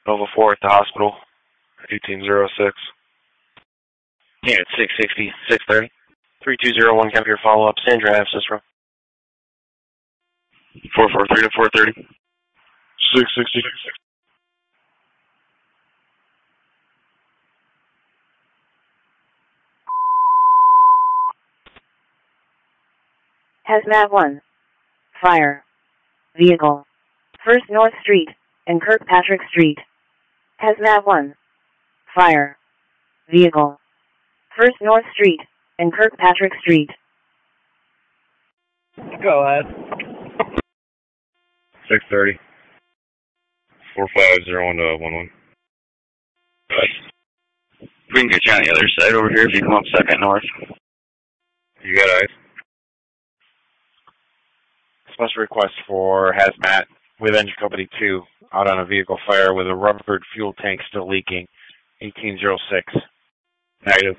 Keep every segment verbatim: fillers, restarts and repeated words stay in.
Nova four at the hospital, eighteen oh six. Yeah, it's six sixty, six thirty. three two zero one, copy your follow-up. Sandra, have Cicero. four four three to four thirty. six sixty. Hazmat one. Fire. Vehicle. First North Street and Kirkpatrick Street. Hazmat one. Fire. Vehicle. First North Street and Kirkpatrick Street. Go ahead. six thirty. four five zero one to one one. We can get you on the other side over here if you come up second north. You got eyes? Special request for hazmat with engine company two out on a vehicle fire with a Rutherford fuel tank still leaking. eighteen oh six. Negative.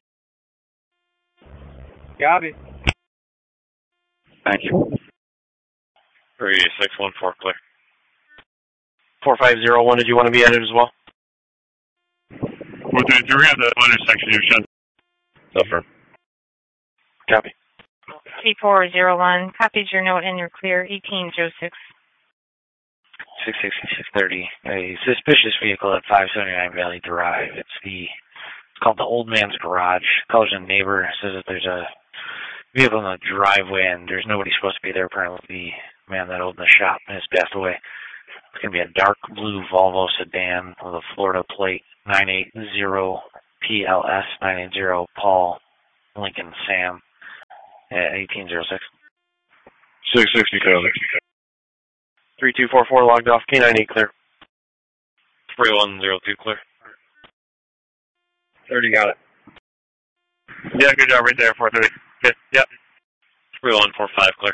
Copy. Thank you. three six one four clear. four five zero one, did you want to be added as well? four three three, we have the intersection here, Shen. Suffer. Copy. three four zero one, copied your note and you're clear, eighteen oh six. six sixty, six thirty, a suspicious vehicle at five seventy-nine Valley Drive. It's the, it's called the Old Man's Garage. Calls a neighbor, says that there's a vehicle in the driveway and there's nobody supposed to be there. Apparently the man that owned the shop has passed away. It's going to be a dark blue Volvo sedan with a Florida plate, nine eight zero P L S, nine eight zero Paul Lincoln Sam, at eighteen oh six. six sixty, three two four four logged off, K nine eight clear. three one zero two clear. thirty, got it. Yeah, good job right there, four thirty. Good, yep. three one four five clear.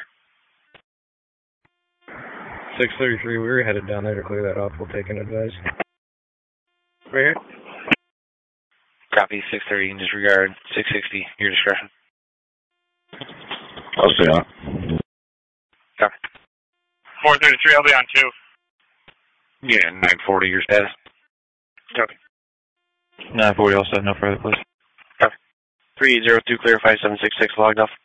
six thirty-three, we were headed down there to clear that off. We'll take an advice. Right here. Copy, six thirty, disregard, six sixty, your discretion. I'll stay on. Copy. four thirty-three, I'll be on two. Yeah, nine forty, your status. Copy. nine forty, also, no further, please. Copy. three zero two clear, five seven six six logged off.